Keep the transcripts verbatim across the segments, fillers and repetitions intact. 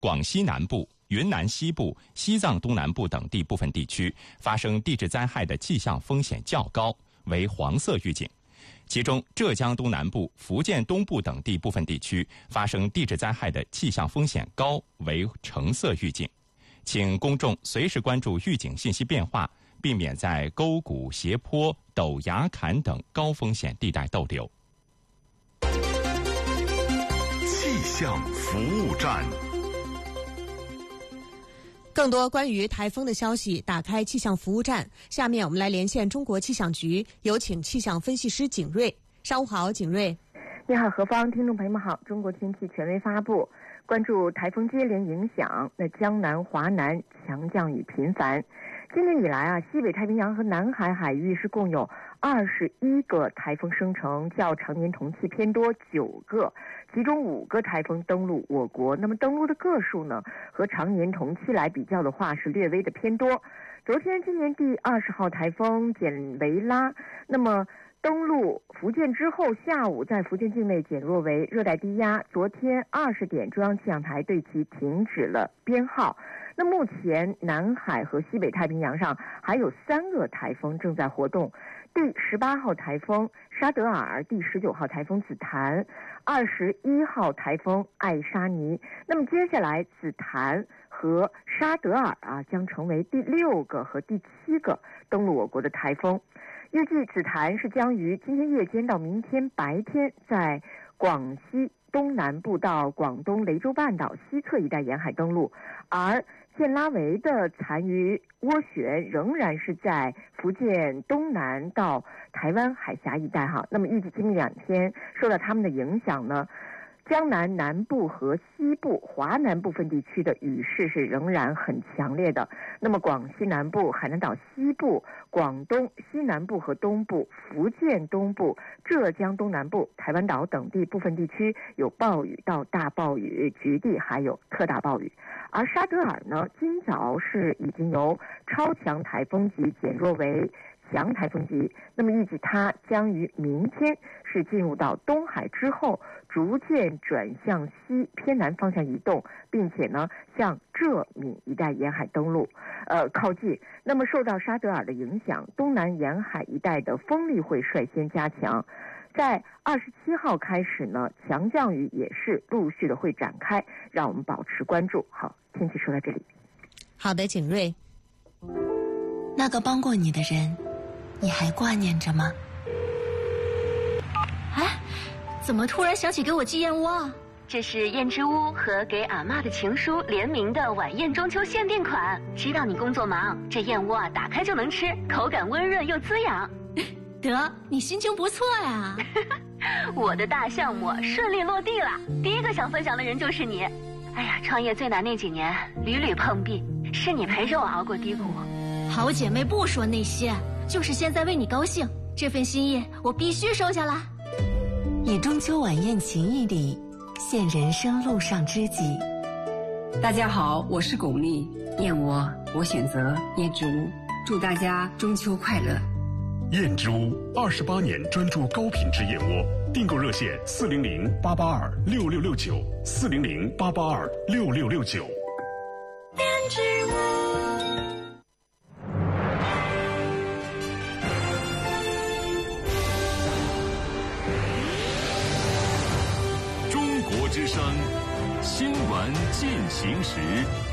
广西南部、云南西部、西藏东南部等地部分地区发生地质灾害的气象风险较高，为黄色预警。其中，浙江东南部、福建东部等地部分地区发生地质灾害的气象风险高，为橙色预警。请公众随时关注预警信息变化，避免在沟谷、斜坡、陡崖坎等高风险地带逗留。 气象服务站。 更多关于台风的消息，打开气象服务站。下面我们来连线中国气象局，有请气象分析师景瑞。上午好，景瑞。 你好，何芳，听众朋友们好。中国天气权威发布，关注台风接连影响，那江南、华南强降雨频繁。今年以来啊，西北太平洋和南海海域是共有二十一个台风生成，较常年同期偏多九个，其中五个台风登陆我国。那么登陆的个数呢，和常年同期来比较的话，是略微的偏多。昨天今年第二十号台风简维拉，那么登陆福建之后，下午在福建境内减弱为热带低压。昨天二十点，中央气象台对其停止了编号。那目前南海和西北太平洋上还有三个台风正在活动，第十八号台风沙德尔，第十九号台风紫檀，二十一号台风艾沙尼。那么接下来紫檀和沙德尔啊将成为第六个和第七个登陆我国的台风。预计紫檀是将于今天夜间到明天白天在广西东南部到广东雷州半岛西侧一带沿海登陆，而健拉维的残余涡旋仍然是在福建东南到台湾海峡一带哈。那么预计今明两天受到他们的影响呢，江南南部和西部、华南部分地区的雨势是仍然很强烈的。那么广西南部、海南岛西部、广东西南部和东部、福建东部、浙江东南部、台湾岛等地部分地区有暴雨到大暴雨，局地还有特大暴雨。而沙德尔呢，今早是已经由超强台风级减弱为强台风级，那么预计它将于明天是进入到东海之后，逐渐转向西偏南方向移动，并且呢向浙闽一带沿海登陆，呃靠近。那么受到沙德尔的影响，东南沿海一带的风力会率先加强。在二十七号开始呢，强降雨也是陆续的会展开，让我们保持关注。好，天气说到这里。 好的，景瑞。 那个帮过你的人，你还挂念着吗？ 哎，怎么突然想起给我寄燕窝啊？ 这是燕之屋和给阿嬷的情书联名的晚宴中秋限定款。知道你工作忙，这燕窝啊打开就能吃，口感温润又滋养。 得，你心情不错呀。 我的大项目顺利落地了，第一个想分享的人就是你。哎呀，创业最难那几年屡屡碰壁，是你陪着我熬过低谷。 好姐妹不说那些，就是现在为你高兴，这份心意我必须收下啦。 以中秋晚宴情谊礼，献人生路上知己。 大家好，我是巩俐，燕窝我选择燕之屋，祝大家中秋快乐。 燕之屋二十八年专注高品质燕窝，订购热线四零零八八二六六六九四零零八八二六六六九。 燕之屋。 中国之声新闻进行时。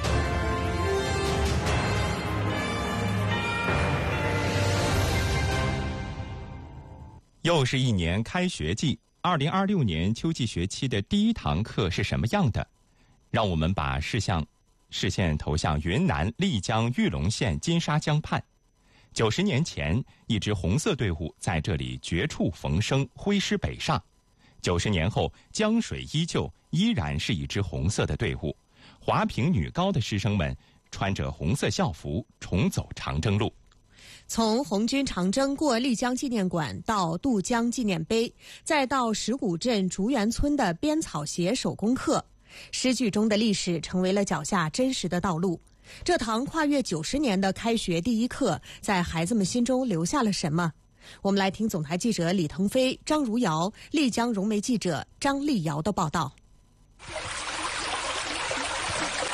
又是一年开学季，二零二六年秋季学期的第一堂课是什么样的？让我们把视向视线投向云南丽江玉龙县金沙江畔。九十年前，一支红色队伍在这里绝处逢生，挥师北上。九十年后，江水依旧，依然是一支红色的队伍。华坪女高的师生们穿着红色校服，重走长征路。 从红军长征过丽江纪念馆到渡江纪念碑，再到石鼓镇竹园村的编草鞋手工课，诗句中的历史成为了脚下真实的道路。这堂跨越九十年的开学第一课，在孩子们心中留下了什么？我们来听总台记者李腾飞、张如瑶、丽江融媒记者张丽瑶的报道。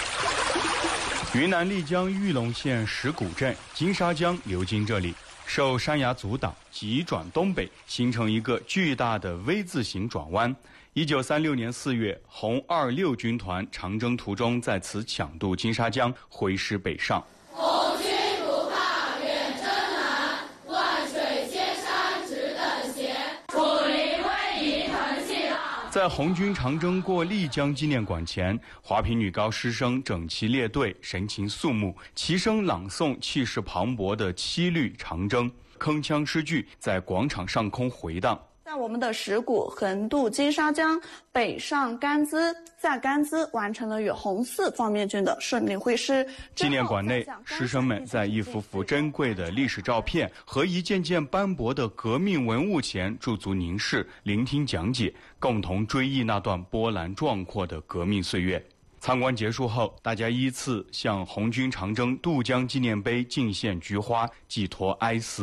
云南丽江玉龙县石鼓镇金沙江流经这里，受山崖阻挡，急转东北，形成一个巨大的 V 字形转弯。一九三六年四月，红二六军团长征途中在此抢渡金沙江，挥师北上。 红军不怕远征难，万水千山只等闲，楚林威仪腾气浪。 在红军长征过丽江纪念馆前，华坪女高师生整齐列队，神情肃穆，齐声朗诵气势磅礴的七律长征，铿锵诗句在广场上空回荡。 在我们的石鼓横渡金沙江，北上甘孜，在甘孜完成了与红四方面军的顺利会师。 纪念馆内，师生们在一幅幅珍贵的历史照片和一件件斑驳的革命文物前驻足凝视，聆听讲解，共同追忆那段波澜壮阔的革命岁月。参观结束后，大家依次向红军长征渡江纪念碑敬献菊花，寄托哀思。